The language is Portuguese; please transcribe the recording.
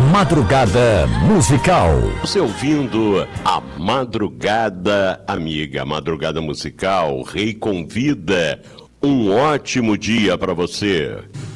Madrugada Musical. Você ouvindo a Madrugada Amiga, a Madrugada Musical, Rei convida. Um ótimo dia para você.